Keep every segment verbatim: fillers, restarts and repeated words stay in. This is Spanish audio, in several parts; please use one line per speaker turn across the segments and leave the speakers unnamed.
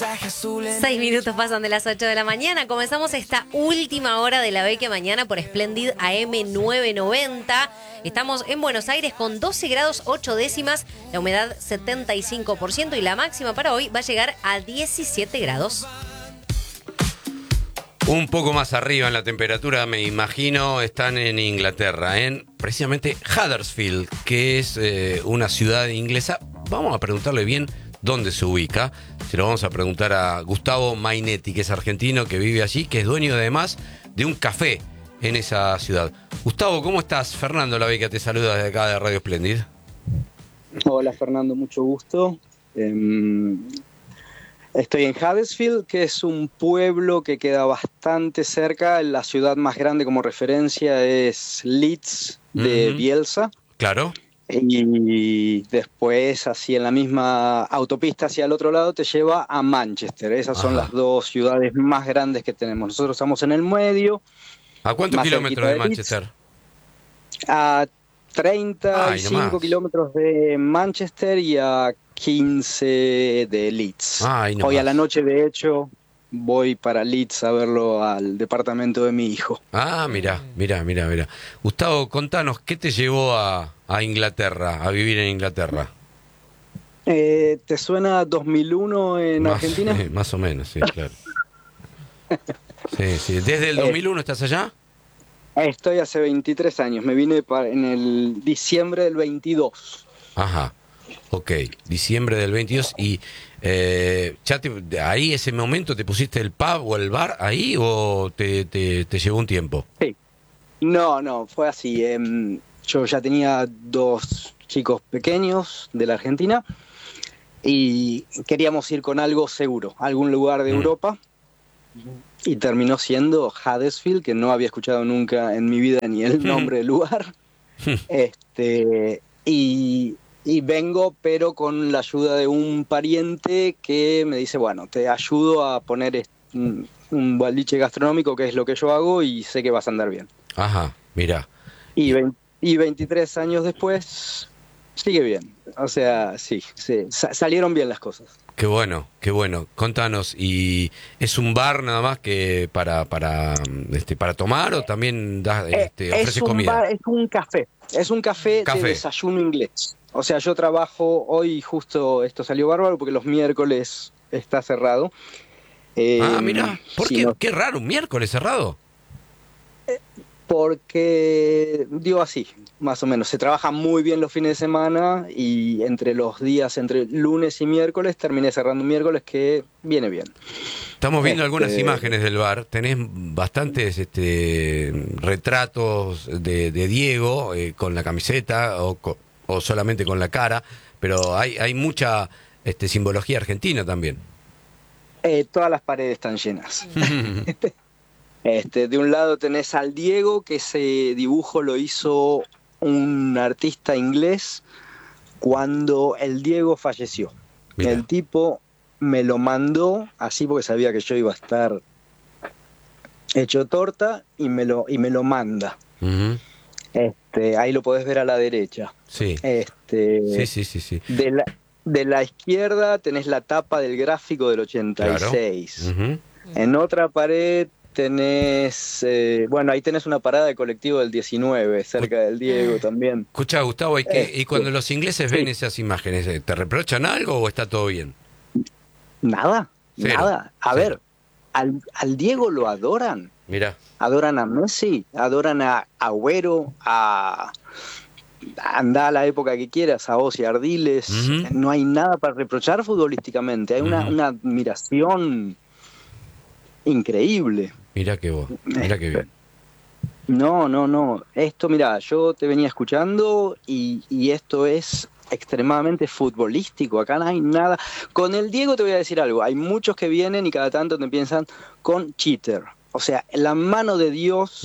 Seis minutos pasan de las ocho de la mañana. Comenzamos esta última hora de la Vecchia Mañana por Splendid A M novecientos noventa. Estamos en Buenos Aires con doce grados ocho décimas, la humedad setenta y cinco por ciento y la máxima para hoy va a llegar a diecisiete grados.
Un poco más arriba en la temperatura, me imagino, están en Inglaterra, en precisamente Huddersfield, que es eh, una ciudad inglesa. Vamos a preguntarle bien dónde se ubica. Se lo vamos a preguntar a Gustavo Mainetti, que es argentino, que vive allí, que es dueño además de un café en esa ciudad. Gustavo, ¿cómo estás? Fernando La Vecchia te saluda desde acá de Radio Splendid.
Hola Fernando, mucho gusto. Eh, estoy en Huddersfield, que es un pueblo que queda bastante cerca. La ciudad más grande como referencia es Leeds de uh-huh. Bielsa.
Claro.
Y después, así en la misma autopista hacia el otro lado, te lleva a Manchester. Esas Ajá. son las dos ciudades más grandes que tenemos. Nosotros estamos en el medio.
¿A cuántos kilómetros de, de Manchester?
A treinta y cinco kilómetros de Manchester y a quince de Leeds.
Ay, no
Hoy
más.
A la noche, de hecho, voy para Leeds a verlo al departamento de mi hijo.
Ah, mira, mira, mira, mira. Gustavo, contanos, ¿qué te llevó a, a Inglaterra, a vivir en Inglaterra?
Eh, ¿Te suena dos mil uno en
más,
Argentina?
Eh, más o menos, sí, claro. Sí, sí. ¿Desde el dos mil uno estás allá?
Estoy hace veintitrés años. Me vine para, en el diciembre del veintidós.
Ajá. Ok, diciembre del veintidós. ¿Y eh, ya te, ahí ese momento te pusiste el pub o el bar ahí o te, te, te llevó un tiempo?
Sí. No, no, fue así. Eh, yo ya tenía dos chicos pequeños de la Argentina y queríamos ir con algo seguro, algún lugar de mm. Europa. Y terminó siendo Huddersfield, que no había escuchado nunca en mi vida ni el nombre del lugar. este y, y vengo, pero con la ayuda de un pariente que me dice, bueno, te ayudo a poner un, un boliche gastronómico, que es lo que yo hago, y sé que vas a andar bien.
Ajá, mira.
Y, y veintitrés años después, sigue bien. O sea, sí, sí, salieron bien las cosas.
Qué bueno, qué bueno. Contanos, ¿y es un bar nada más que para para este para tomar o también da, este, ofreces
es un
comida?
Bar, es un café, es un café, café de desayuno inglés. O sea, yo trabajo hoy, justo esto salió bárbaro porque los miércoles está cerrado.
Eh, ah, mira, ¿por
si
qué?
no,
Qué raro, un miércoles cerrado.
Eh, porque, digo así, más o menos, se trabaja muy bien los fines de semana y entre los días, entre lunes y miércoles, terminé cerrando un miércoles que viene bien.
Estamos viendo
este...
algunas imágenes del bar, tenés bastantes este, retratos de, de Diego eh, con la camiseta o, o solamente con la cara, pero hay, hay mucha este, simbología argentina también.
Eh, todas las paredes están llenas. Este, de un lado tenés al Diego, que ese dibujo lo hizo un artista inglés cuando el Diego falleció. Mira. El tipo me lo mandó así porque sabía que yo iba a estar hecho torta y me lo, y me lo manda. Uh-huh. Este, ahí lo podés ver a la derecha.
Sí.
Este,
sí, sí, sí, sí.
De la, de la izquierda tenés la tapa del gráfico del ochenta y seis. Claro. Uh-huh. En otra pared tenés, eh, bueno, ahí tenés una parada de colectivo del diecinueve, cerca del Diego también.
Escuchá, Gustavo, ¿y, que,
eh,
y cuando los ingleses sí. ven esas imágenes, ¿te reprochan algo o está todo bien?
Nada,
Cero.
nada. A
Cero.
ver, al, al Diego lo adoran.
Mirá.
Adoran a Messi, adoran a Agüero, a... Andá a la época que quieras, a Ozzy Ardiles. Uh-huh. No hay nada para reprochar futbolísticamente. Hay uh-huh. una, una admiración increíble.
Mira que vos, mira que bien.
No, no, no. Esto, mira, yo te venía escuchando y, y esto es extremadamente futbolístico. Acá no hay nada. Con el Diego te voy a decir algo. Hay muchos que vienen y cada tanto te piensan con cheater. O sea, la mano de Dios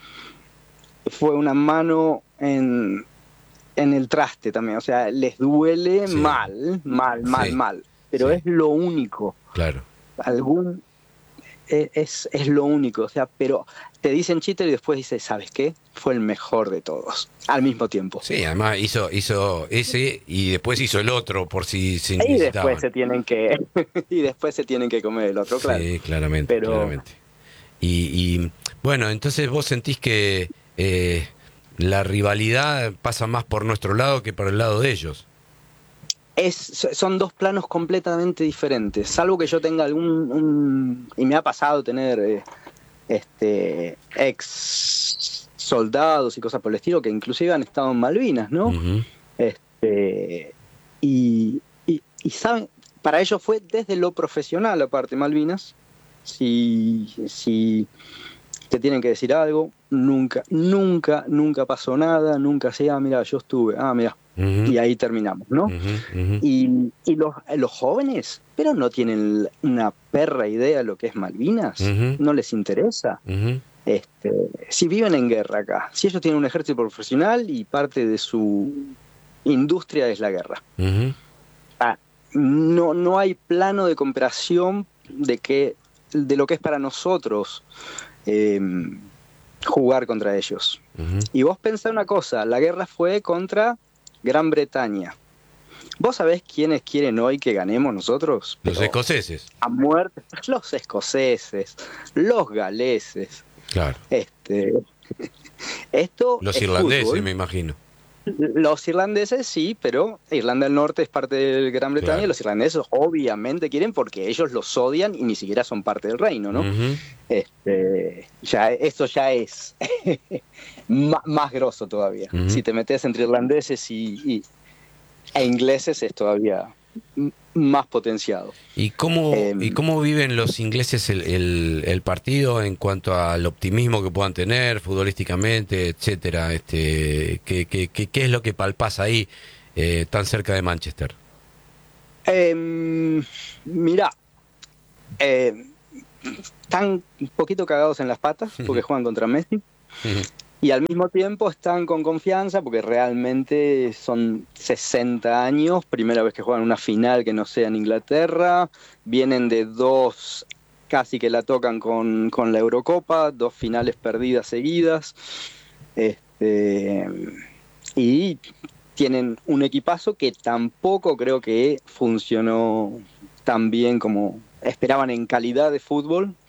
mm. fue una mano en, en el traste también. O sea, les duele sí. mal, mal, mal, sí. mal. Pero sí. es lo único.
Claro.
Algún... es, es, es lo único, o sea, pero te dicen Chitter y después dices, ¿sabes qué? Fue el mejor de todos, al mismo tiempo.
Sí, además hizo hizo ese y después hizo el otro por si se
Y
necesitaban.
después se tienen que y después se tienen que comer el otro, claro.
Sí, claramente,
Pero
claramente. Y, y bueno, entonces vos sentís que eh, la rivalidad pasa más por nuestro lado que por el lado de ellos.
es, son dos planos completamente diferentes, salvo que yo tenga algún un, y me ha pasado tener eh, este ex soldados y cosas por el estilo que inclusive han estado en Malvinas, ¿no?
Uh-huh.
Este y, y, y saben, para ellos fue desde lo profesional aparte Malvinas. Si, si te tienen que decir algo, nunca, nunca, nunca pasó nada, nunca sea, ah, mira, yo estuve, ah, mira, uh-huh. Y ahí terminamos, ¿no?
Uh-huh, uh-huh.
Y, y los, los jóvenes, pero no tienen una perra idea de lo que es Malvinas, uh-huh. No les interesa.
Uh-huh.
Este, si viven en guerra acá, si ellos tienen un ejército profesional y parte de su industria es la guerra.
Uh-huh.
Ah, no, no hay plano de comparación de que de lo que es para nosotros eh, jugar contra ellos. Uh-huh. Y vos pensá una cosa, la guerra fue contra Gran Bretaña. ¿Vos sabés quiénes quieren hoy que ganemos nosotros?
Los escoceses.
A muerte, los escoceses, los galeses.
Claro.
Este, esto
los
es
irlandeses,
fútbol.
Me imagino.
Los irlandeses sí, pero Irlanda del Norte es parte de Gran Bretaña, claro. Y los irlandeses obviamente quieren porque ellos los odian y ni siquiera son parte del reino, ¿no? Uh-huh. Este, ya, esto ya es más, más grosso todavía. Uh-huh. Si te metes entre irlandeses y, y, e ingleses es todavía más potenciado.
¿Y cómo, eh, ¿y cómo viven los ingleses el, el, el partido en cuanto al optimismo que puedan tener futbolísticamente, etcétera? Este, ¿qué, qué, qué, qué es lo que palpás ahí eh, tan cerca de Manchester?
Eh, mirá, eh, están un poquito cagados en las patas porque juegan contra Messi. Uh-huh. Y al mismo tiempo están con confianza porque realmente son sesenta años, primera vez que juegan una final que no sea en Inglaterra, vienen de dos casi que la tocan con, con la Eurocopa, dos finales perdidas seguidas, este, y tienen un equipazo que tampoco creo que funcionó tan bien como esperaban en calidad de fútbol,